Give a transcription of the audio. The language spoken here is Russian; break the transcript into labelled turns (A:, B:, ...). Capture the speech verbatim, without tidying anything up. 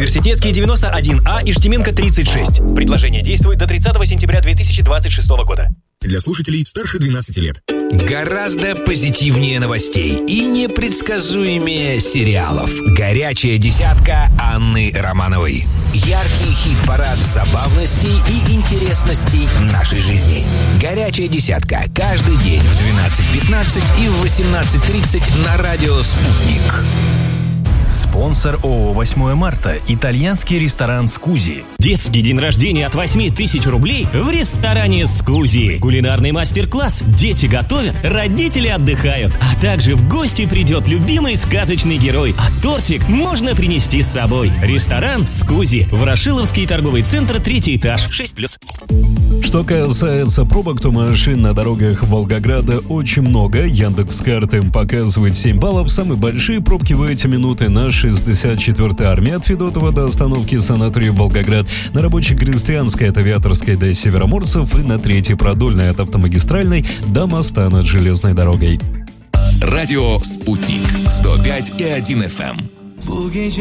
A: Университетский девяносто один А, Иштименко тридцать шесть. Предложение действует до тридцатого сентября две тысячи двадцать шестого года.
B: Для слушателей старше двенадцати лет.
C: Гораздо позитивнее новостей и непредсказуемее сериалов. «Горячая десятка» Анны Романовой. Яркий хит-парад забавностей и интересностей нашей жизни. «Горячая десятка» каждый день в двенадцать пятнадцать и в восемнадцать тридцать на радио «Спутник».
D: Спонсор ООО «восьмое марта» – итальянский ресторан «Скузи».
E: Детский день рождения от восьми тысяч рублей в ресторане «Скузи». Кулинарный мастер-класс. Дети готовят, родители отдыхают. А также в гости придет любимый сказочный герой. А тортик можно принести с собой. Ресторан «Скузи». Ворошиловский торговый центр, третий этаж, шесть плюс.
F: Что касается пробок, то машин на дорогах Волгограда очень много. Яндекс.Карты показывает семь баллов. Самые большие пробки в эти минуты на шестьдесят четвёртой армии от Федотова до остановки санатория Волгоград, на Рабочей Крестьянской от Авиаторской до Североморцев и на Третьей Продольной от Автомагистральной до моста над железной дорогой.
B: Радио «Спутник» сто пять и один эф эм.